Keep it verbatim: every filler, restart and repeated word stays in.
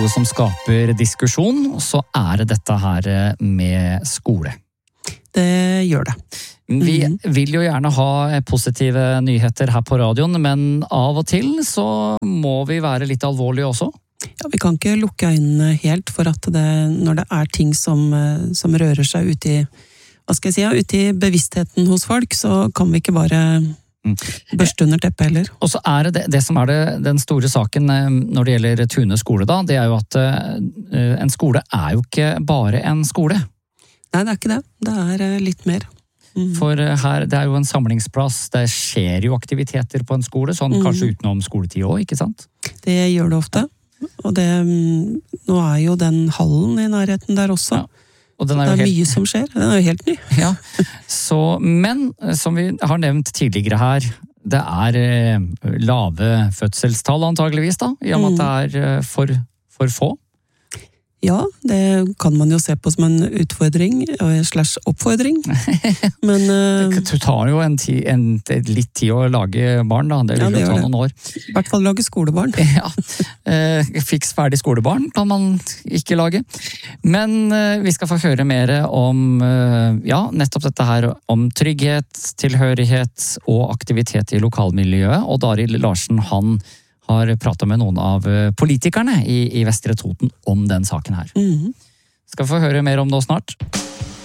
område som skaper diskusjon, så er det dette her med skole. Det gjør det. Vi vil jo gjerne ha positive nyheter her på radioen, men av og til så må vi være litt alvorlige også. Ja, vi kan ikke lukke øynene helt for at det, når det er ting som, som rører seg ut i, hva skal jeg si, ja, ut i bevisstheten hos folk, så kan vi ikke bare børste under teppet heller. Og så er det, det, det som er det, den store saken når det gjelder Tune skole da, det er jo at uh, en skole er jo ikke bare en skole. Nei, det er ikke det. Det er litt mer. Mm. For her, det er jo en samlingsplass, det skjer jo aktiviteter på en skole, sånn mm. kanskje utenom skoletid også, ikke sant? Det gjør det ofte, og det, nå er jo den hallen i nærheten der også. Ja. Og den er jo det er helt... mye som skjer, den er jo helt ny. Ja, så, men som vi har nevnt tidligere her, det er eh, lave fødselstall antageligvis da, i og med at det er for, for få. Ja, det kan man jo se på som en utfordring, slash oppfordring. Men, uh, det tar jo en ti, en, litt tid å lage barn, da. Det vil ja, det jo ta noen år. I hvert fall lage skolebarn. Ja, uh, fiks ferdig skolebarn kan man ikke lage. Men uh, vi skal få høre mer om uh, ja, nettopp dette her om trygghet, tilhørighet og aktivitet i lokalmiljøet. Og Daril Larsen, han har pratet med noen av politikerne i, i Vestre Toten om den saken her. Mm-hmm. Skal få høre mer om det snart.